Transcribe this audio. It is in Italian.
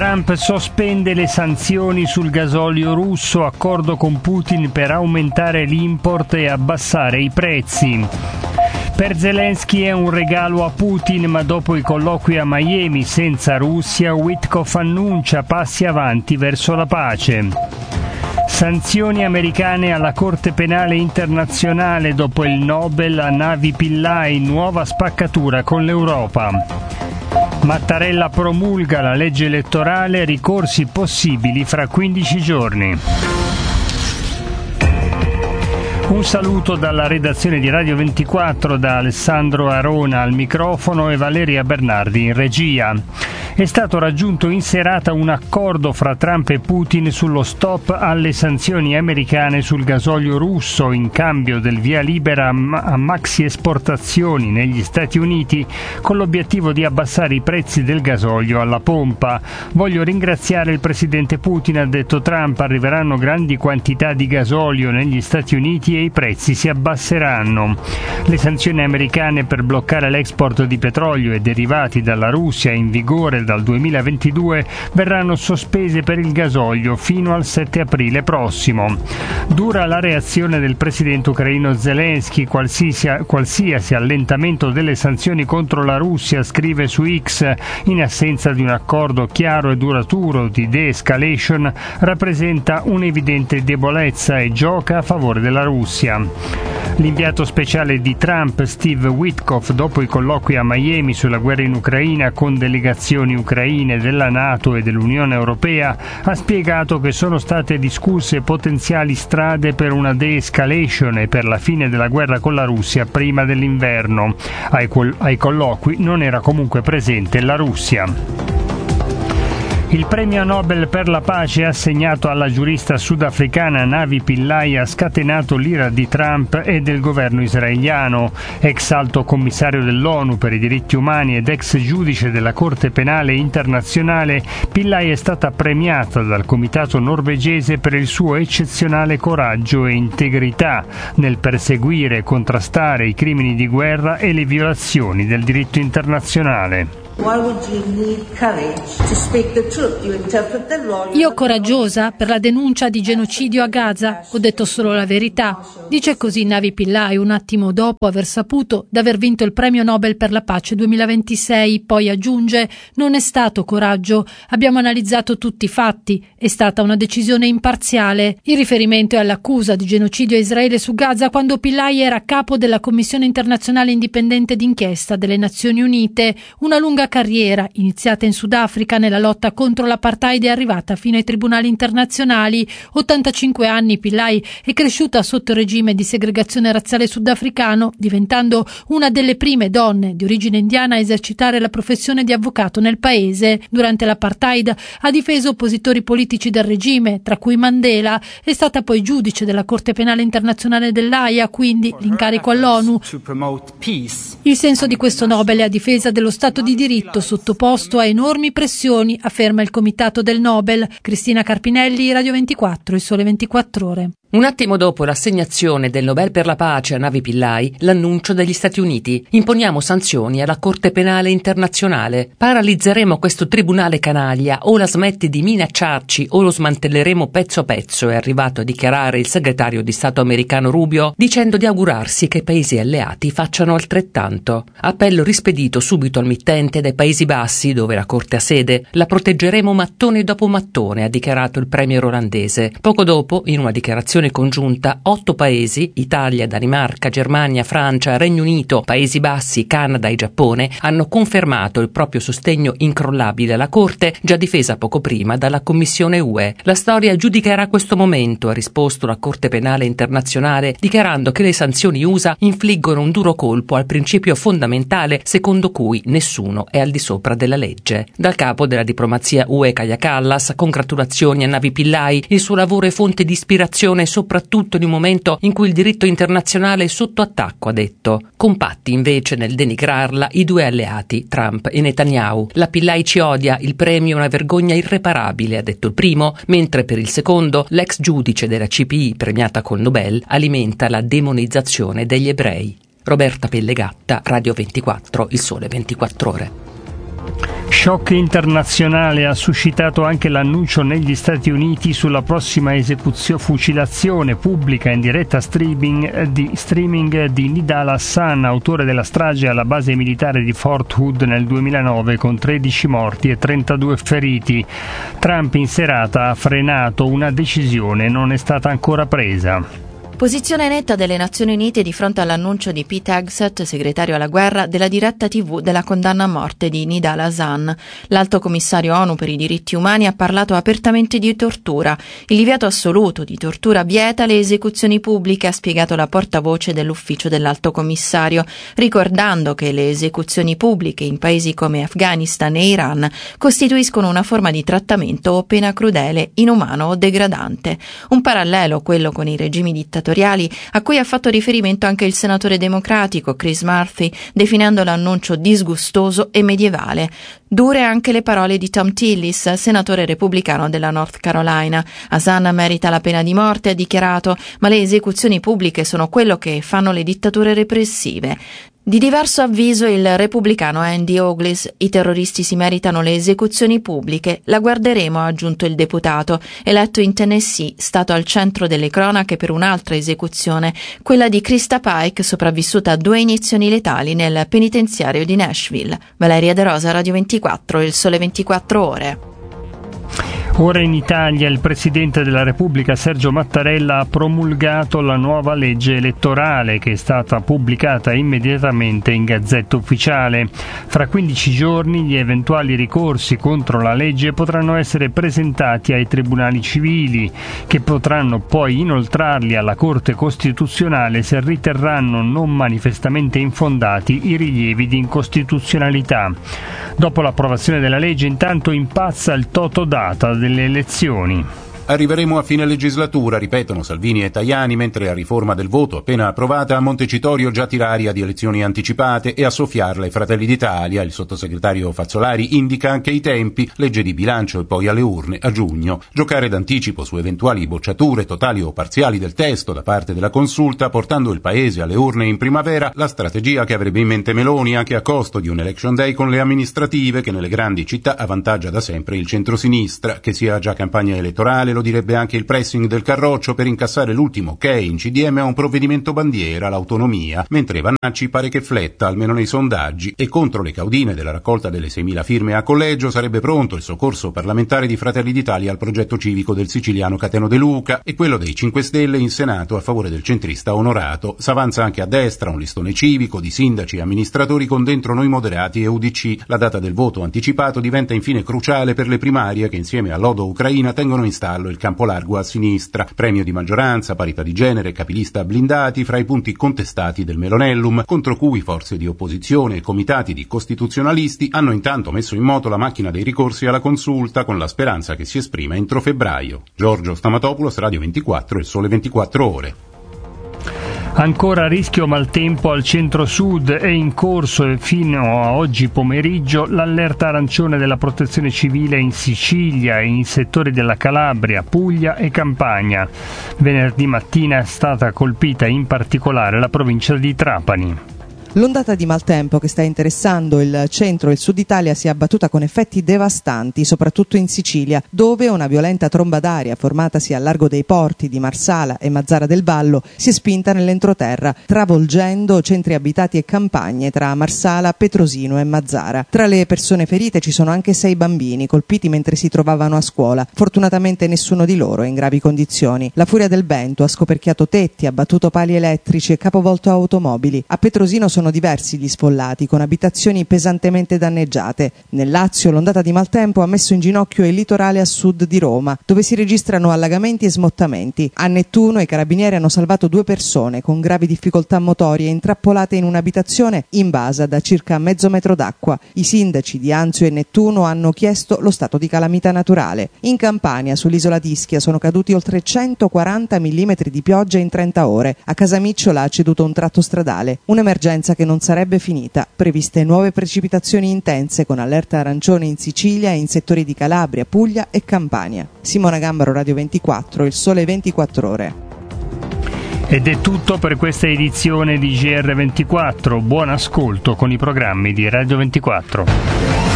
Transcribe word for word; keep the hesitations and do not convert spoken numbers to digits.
Trump sospende le sanzioni sul gasolio russo, accordo con Putin per aumentare l'import e abbassare i prezzi. Per Zelensky è un regalo a Putin, ma dopo i colloqui a Miami senza Russia, Witkoff annuncia passi avanti verso la pace. Sanzioni americane alla Corte Penale Internazionale dopo il Nobel a Navi Pillai, nuova spaccatura con l'Europa. Mattarella promulga la legge elettorale, ricorsi possibili fra quindici giorni. Un saluto dalla redazione di Radio ventiquattro, da Alessandro Arona al microfono e Valeria Bernardi in regia. È stato raggiunto in serata un accordo fra Trump e Putin sullo stop alle sanzioni americane sul gasolio russo in cambio del via libera a maxi esportazioni negli Stati Uniti, con l'obiettivo di abbassare i prezzi del gasolio alla pompa. Voglio ringraziare il presidente Putin, ha detto Trump, arriveranno grandi quantità di gasolio negli Stati Uniti e i prezzi si abbasseranno. Le sanzioni americane per bloccare l'export di petrolio e derivati dalla Russia, in vigore dal duemilaventidue, verranno sospese per il gasolio fino al sette aprile prossimo. Dura la reazione del presidente ucraino Zelensky, qualsiasi, qualsiasi allentamento delle sanzioni contro la Russia, scrive su X, in assenza di un accordo chiaro e duraturo di de-escalation, rappresenta un'evidente debolezza e gioca a favore della Russia. L'inviato speciale di Trump, Steve Witkoff, dopo i colloqui a Miami sulla guerra in Ucraina con delegazioni ucraine della NATO e dell'Unione Europea, ha spiegato che sono state discusse potenziali strade per una de-escalation e per la fine della guerra con la Russia prima dell'inverno. Ai, col- ai colloqui non era comunque presente la Russia. Il premio Nobel per la pace assegnato alla giurista sudafricana Navi Pillai ha scatenato l'ira di Trump e del governo israeliano. Ex alto commissario dell'ONU per i diritti umani ed ex giudice della Corte Penale Internazionale, Pillai è stata premiata dal comitato norvegese per il suo eccezionale coraggio e integrità nel perseguire e contrastare i crimini di guerra e le violazioni del diritto internazionale. Io coraggiosa per la denuncia di genocidio a Gaza, ho detto solo la verità. Dice così Navi Pillai un attimo dopo aver saputo d'aver vinto il premio Nobel per la pace duemilaventisei, poi aggiunge: non è stato coraggio, abbiamo analizzato tutti i fatti, è stata una decisione imparziale. Il riferimento è all'accusa di genocidio a Israele su Gaza quando Pillai era capo della Commissione internazionale indipendente d'inchiesta delle Nazioni Unite, una lunga carriera iniziata in Sudafrica nella lotta contro l'apartheid è arrivata fino ai tribunali internazionali. ottantacinque anni, Pillai è cresciuta sotto il regime di segregazione razziale sudafricano, diventando una delle prime donne di origine indiana a esercitare la professione di avvocato nel paese. Durante l'apartheid ha difeso oppositori politici del regime, tra cui Mandela. È stata poi giudice della Corte Penale Internazionale dell'Aia, quindi l'incarico all'ONU. Il senso di questo Nobel è a difesa dello Stato di diritto sottoposto a enormi pressioni, afferma il comitato del Nobel. Cristina Carpinelli, Radio ventiquattro, Il Sole ventiquattro Ore. Un attimo dopo l'assegnazione del Nobel per la pace a Navi Pillai, l'annuncio degli Stati Uniti. Imponiamo sanzioni alla Corte Penale Internazionale. Paralizzeremo questo tribunale canaglia, o la smetti di minacciarci o lo smantelleremo pezzo a pezzo, è arrivato a dichiarare il segretario di Stato americano Rubio, dicendo di augurarsi che i paesi alleati facciano altrettanto. Appello rispedito subito al mittente dai Paesi Bassi, dove la Corte ha sede. La proteggeremo mattone dopo mattone, ha dichiarato il premier olandese. Poco dopo, in una dichiarazione congiunta, otto paesi, Italia, Danimarca, Germania, Francia, Regno Unito, Paesi Bassi, Canada e Giappone, hanno confermato il proprio sostegno incrollabile alla Corte, già difesa poco prima dalla Commissione U E. La storia giudicherà questo momento, ha risposto la Corte Penale Internazionale, dichiarando che le sanzioni U S A infliggono un duro colpo al principio fondamentale secondo cui nessuno è al di sopra della legge. Dal capo della diplomazia U E Kaja Kallas, congratulazioni a Navi Pillai, il suo lavoro è fonte di ispirazione soprattutto in un momento in cui il diritto internazionale è sotto attacco, ha detto. Compatti invece nel denigrarla i due alleati, Trump e Netanyahu. La Pillai ci odia, il premio è una vergogna irreparabile, ha detto il primo, mentre per il secondo l'ex giudice della C P I premiata col Nobel alimenta la demonizzazione degli ebrei. Roberta Pellegatta, Radio ventiquattro, Il Sole ventiquattro Ore. Shock internazionale ha suscitato anche l'annuncio negli Stati Uniti sulla prossima esecuzione fucilazione pubblica in diretta streaming di, streaming di Nidal Hasan, autore della strage alla base militare di Fort Hood nel duemilanove con tredici morti e trentadue feriti. Trump in serata ha frenato, una decisione non è stata ancora presa. Posizione netta delle Nazioni Unite di fronte all'annuncio di Pete Hegseth, segretario alla guerra, della diretta tivù della condanna a morte di Nidal Hasan. L'alto commissario ONU per i diritti umani ha parlato apertamente di tortura. Il divieto assoluto di tortura vieta le esecuzioni pubbliche, ha spiegato la portavoce dell'ufficio dell'alto commissario, ricordando che le esecuzioni pubbliche in paesi come Afghanistan e Iran costituiscono una forma di trattamento o pena crudele, inumano o degradante. Un parallelo, quello con i regimi dittatoriali, a cui ha fatto riferimento anche il senatore democratico Chris Murphy, definendo l'annuncio disgustoso e medievale. Dure anche le parole di Tom Tillis, senatore repubblicano della North Carolina. Hasan merita la pena di morte, ha dichiarato, ma le esecuzioni pubbliche sono quello che fanno le dittature repressive. Di diverso avviso il repubblicano Andy Ogles: i terroristi si meritano le esecuzioni pubbliche, la guarderemo, ha aggiunto il deputato, eletto in Tennessee, stato al centro delle cronache per un'altra esecuzione, quella di Krista Pike, sopravvissuta a due iniezioni letali nel penitenziario di Nashville. Valeria De Rosa, Radio ventiquattro, Il Sole ventiquattro Ore. Ora in Italia il Presidente della Repubblica Sergio Mattarella ha promulgato la nuova legge elettorale, che è stata pubblicata immediatamente in Gazzetta Ufficiale. Fra quindici giorni gli eventuali ricorsi contro la legge potranno essere presentati ai tribunali civili, che potranno poi inoltrarli alla Corte Costituzionale se riterranno non manifestamente infondati i rilievi di incostituzionalità. Dopo l'approvazione della legge, intanto impazza il totodata delle elezioni. Arriveremo a fine legislatura, ripetono Salvini e Tajani, mentre la riforma del voto appena approvata a Montecitorio già tira aria di elezioni anticipate e a soffiarla i Fratelli d'Italia. Il sottosegretario Fazzolari indica anche i tempi, legge di bilancio e poi alle urne a giugno. Giocare d'anticipo su eventuali bocciature totali o parziali del testo da parte della Consulta, portando il Paese alle urne in primavera, la strategia che avrebbe in mente Meloni, anche a costo di un election day con le amministrative che nelle grandi città avvantaggia da sempre il centrosinistra, che sia già campagna elettorale. Lo direbbe anche il pressing del Carroccio per incassare l'ultimo ok in C D M a un provvedimento bandiera, l'autonomia, mentre Vannacci pare che fletta, almeno nei sondaggi, e contro le caudine della raccolta delle seimila firme a collegio sarebbe pronto il soccorso parlamentare di Fratelli d'Italia al progetto civico del siciliano Cateno De Luca e quello dei cinque Stelle in Senato a favore del centrista Onorato. S'avanza anche a destra un listone civico di sindaci e amministratori con dentro Noi Moderati e U D C. La data del voto anticipato diventa infine cruciale per le primarie che insieme all'Odo Ucraina tengono in stallo il campo largo a sinistra, premio di maggioranza, parità di genere, capilista blindati fra i punti contestati del Melonellum, contro cui forze di opposizione e comitati di costituzionalisti hanno intanto messo in moto la macchina dei ricorsi alla Consulta con la speranza che si esprima entro febbraio. Giorgio Stamatopoulos, Radio ventiquattro, Il Sole ventiquattro Ore. Ancora rischio maltempo al centro-sud, è in corso fino a oggi pomeriggio l'allerta arancione della Protezione Civile in Sicilia e in settori della Calabria, Puglia e Campania. Venerdì mattina è stata colpita in particolare la provincia di Trapani. L'ondata di maltempo che sta interessando il centro e il sud Italia si è abbattuta con effetti devastanti, soprattutto in Sicilia, dove una violenta tromba d'aria formatasi al largo dei porti di Marsala e Mazara del Vallo si è spinta nell'entroterra, travolgendo centri abitati e campagne tra Marsala, Petrosino e Mazara. Tra le persone ferite ci sono anche sei bambini colpiti mentre si trovavano a scuola. Fortunatamente nessuno di loro è in gravi condizioni. La furia del vento ha scoperchiato tetti, abbattuto pali elettrici e capovolto automobili. A Petrosino sono Sono diversi gli sfollati, con abitazioni pesantemente danneggiate. Nel Lazio l'ondata di maltempo ha messo in ginocchio il litorale a sud di Roma, dove si registrano allagamenti e smottamenti. A Nettuno i carabinieri hanno salvato due persone con gravi difficoltà motorie intrappolate in un'abitazione invasa da circa mezzo metro d'acqua. I sindaci di Anzio e Nettuno hanno chiesto lo stato di calamità naturale. In Campania, sull'isola di Ischia, sono caduti oltre centoquaranta millimetri di pioggia in trenta ore. A Casamicciola ha ceduto un tratto stradale. Un'emergenza che non sarebbe finita, previste nuove precipitazioni intense con allerta arancione in Sicilia e in settori di Calabria, Puglia e Campania. Simona Gambaro, Radio ventiquattro, Il Sole ventiquattro Ore. Ed è tutto per questa edizione di G R ventiquattro. Buon ascolto con i programmi di Radio ventiquattro.